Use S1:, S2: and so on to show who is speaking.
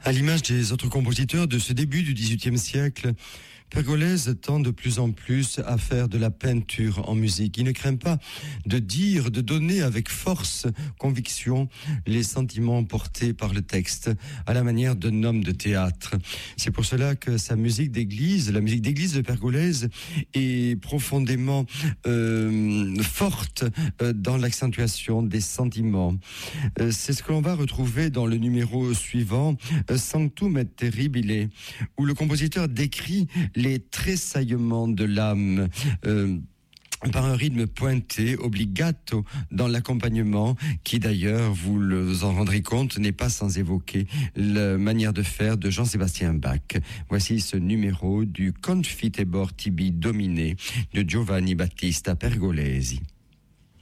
S1: À l'image des autres compositeurs de ce début du XVIIIe siècle, Pergolèse tend de plus en plus à faire de la peinture en musique. Il ne craint pas de dire, de donner avec force, conviction, les sentiments portés par le texte, à la manière d'un homme de théâtre. C'est pour cela que sa musique d'église, la musique d'église de Pergolèse, est profondément forte dans l'accentuation des sentiments. C'est ce que l'on va retrouver dans le numéro suivant, Sanctum et Terribile, où le compositeur décrit les tressaillements de l'âme par un rythme pointé, obligato, dans l'accompagnement, qui d'ailleurs, vous en rendrez compte, n'est pas sans évoquer la manière de faire de Jean-Sébastien Bach. Voici ce numéro du Confitebor tibi Domine de Giovanni Battista Pergolesi.